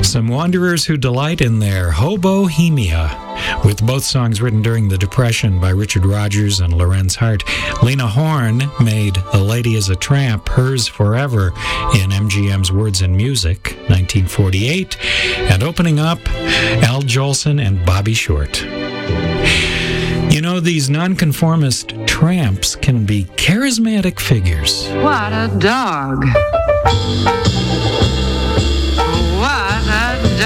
Some wanderers who delight in their hobohemia, with both songs written during the Depression by Richard Rodgers and Lorenz Hart. Lena Horne made The Lady is a Tramp hers forever in MGM's Words and Music, 1948, and opening up, Al Jolson and Bobby Short. You know, these nonconformist tramps can be charismatic figures. What a dog.